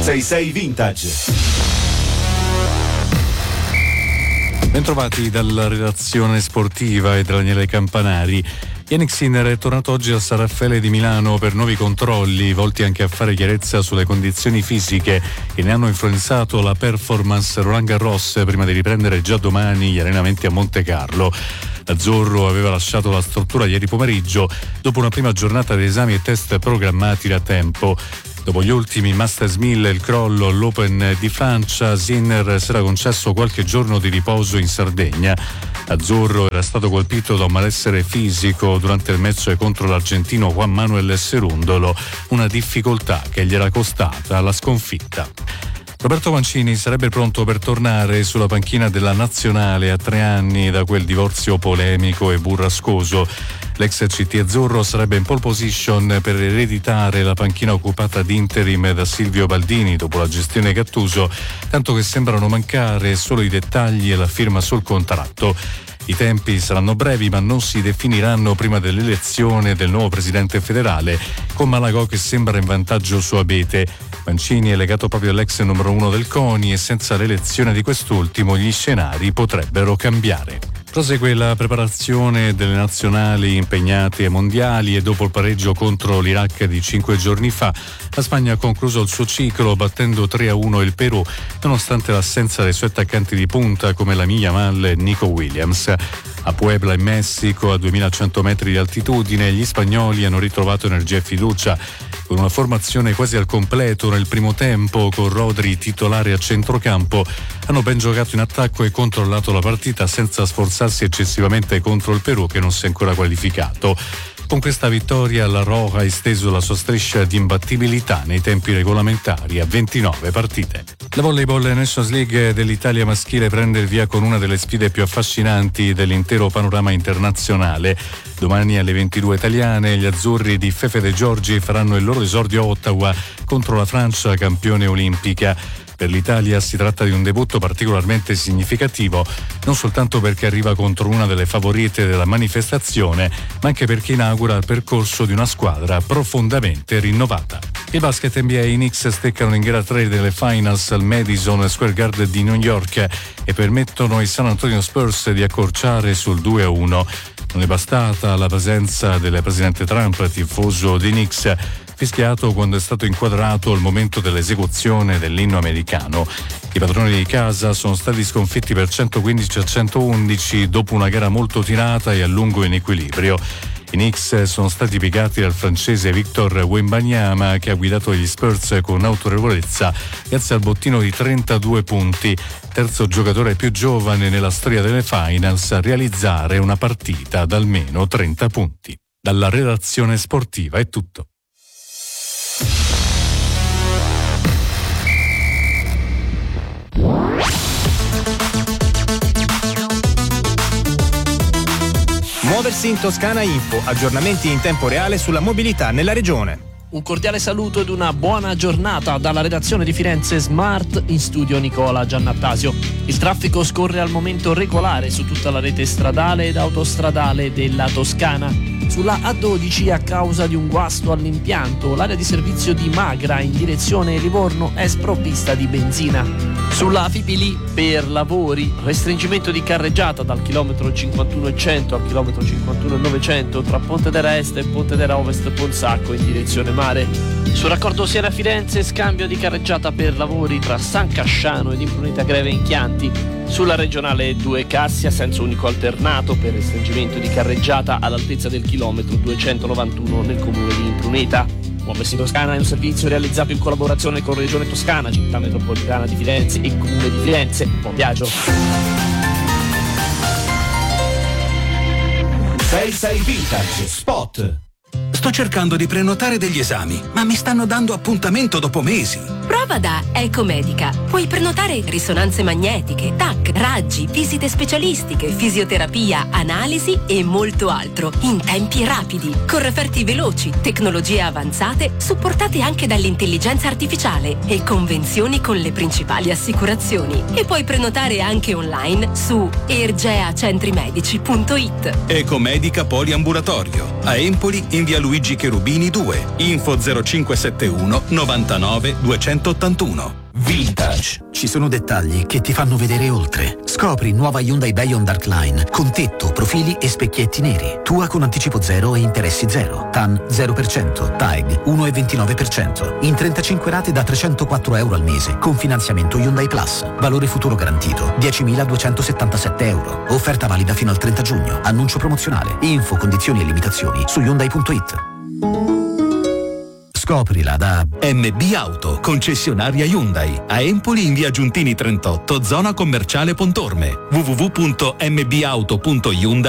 6 Vintage. Bentrovati dalla redazione sportiva e da Daniele Campanari. Yannick Sinner è tornato oggi al San Raffaele di Milano per nuovi controlli volti anche a fare chiarezza sulle condizioni fisiche che ne hanno influenzato la performance Roland Garros prima di riprendere già domani gli allenamenti a Monte Carlo. L'azzurro aveva lasciato la struttura ieri pomeriggio dopo una prima giornata di esami e test programmati da tempo. Dopo gli ultimi Masters 1000 e il crollo all'Open di Francia, Sinner si era concesso qualche giorno di riposo in Sardegna. Azzurro era stato colpito da un malessere fisico durante il match contro l'argentino Juan Manuel Cerundolo, una difficoltà che gli era costata la sconfitta. Roberto Mancini sarebbe pronto per tornare sulla panchina della nazionale a 3 anni da quel divorzio polemico e burrascoso. L'ex CT azzurro sarebbe in pole position per ereditare la panchina occupata ad interim da Silvio Baldini dopo la gestione Gattuso, tanto che sembrano mancare solo i dettagli e la firma sul contratto. I tempi saranno brevi ma non si definiranno prima dell'elezione del nuovo presidente federale, con Malagò che sembra in vantaggio su Abete. Mancini è legato proprio all'ex numero 1 del CONI e senza l'elezione di quest'ultimo gli scenari potrebbero cambiare. Prosegue la preparazione delle nazionali impegnate ai mondiali e dopo il pareggio contro l'Iraq di 5 giorni fa, la Spagna ha concluso il suo ciclo battendo 3-1 il Perù, nonostante l'assenza dei suoi attaccanti di punta come Lamine Yamal e Nico Williams. A Puebla in Messico, a 2100 metri di altitudine, gli spagnoli hanno ritrovato energia e fiducia. Con una formazione quasi al completo nel primo tempo, con Rodri titolare a centrocampo, hanno ben giocato in attacco e controllato la partita senza sforzarsi eccessivamente contro il Perù che non si è ancora qualificato. Con questa vittoria la Roja ha esteso la sua striscia di imbattibilità nei tempi regolamentari a 29 partite. La Volleyball Nations League dell'Italia maschile prende il via con una delle sfide più affascinanti dell'intero panorama internazionale. Domani alle 22 italiane gli azzurri di Fefe De Giorgi faranno il loro esordio a Ottawa contro la Francia campione olimpica. Per l'Italia si tratta di un debutto particolarmente significativo, non soltanto perché arriva contro una delle favorite della manifestazione, ma anche perché inaugura il percorso di una squadra profondamente rinnovata. Il basket NBA, i Knicks steccano in gara 3 delle finals al Madison Square Garden di New York e permettono ai San Antonio Spurs di accorciare sul 2-1. Non è bastata la presenza del presidente Trump, tifoso dei Knicks, fischiato quando è stato inquadrato al momento dell'esecuzione dell'inno americano. I padroni di casa sono stati sconfitti per 115-111 dopo una gara molto tirata e a lungo in equilibrio. I Knicks sono stati piegati dal francese Victor Wembanyama, che ha guidato gli Spurs con autorevolezza grazie al bottino di 32 punti, terzo giocatore più giovane nella storia delle finals a realizzare una partita ad almeno 30 punti. Dalla redazione sportiva è tutto. Muoversi in Toscana Info, aggiornamenti in tempo reale sulla mobilità nella regione. Un cordiale saluto ed una buona giornata dalla redazione di Firenze Smart, in studio Nicola Giannattasio. Il traffico scorre al momento regolare su tutta la rete stradale ed autostradale della Toscana. Sulla A12, a causa di un guasto all'impianto, l'area di servizio di Magra in direzione Livorno è sprovvista di benzina. Sulla Fipili, per lavori, restringimento di carreggiata dal chilometro 51,100 al chilometro 51,900 tra Pontedera Est e Pontedera Ovest Ponsacco in direzione mare. Sul raccordo Siena-Firenze, scambio di carreggiata per lavori tra San Casciano ed Impruneta Greve in Chianti. Sulla regionale 2 Cassia, senso unico alternato per restringimento di carreggiata all'altezza del chilometro 291 nel comune di Impruneta. Muoversi in Toscana è un servizio realizzato in collaborazione con Regione Toscana, Città Metropolitana di Firenze e Comune di Firenze. Buon viaggio! 6 Vintage Spot. Sto cercando di prenotare degli esami, ma mi stanno dando appuntamento dopo mesi. Prova da Ecomedica. Puoi prenotare risonanze magnetiche, TAC, raggi, visite specialistiche, fisioterapia, analisi e molto altro in tempi rapidi, con referti veloci, tecnologie avanzate supportate anche dall'intelligenza artificiale e convenzioni con le principali assicurazioni. E puoi prenotare anche online su ergeacentrimedici.it. Ecomedica Poliambulatorio. A Empoli in via Luigi Cherubini 2. Info 0571 99 200 1981. Vintage. Ci sono dettagli che ti fanno vedere oltre. Scopri nuova Hyundai Bayon Darkline con tetto, profili e specchietti neri. Tua con anticipo zero e interessi zero. TAN 0%, TAEG 1,29%. In 35 rate da €304 al mese con finanziamento Hyundai Plus. Valore futuro garantito 10.277 euro. Offerta valida fino al 30 giugno. Annuncio promozionale. Info, condizioni e limitazioni su Hyundai.it. Scoprila da MB Auto, concessionaria Hyundai, a Empoli in via Giuntini 38, zona commerciale Pontorme. www.mbauto.hyundai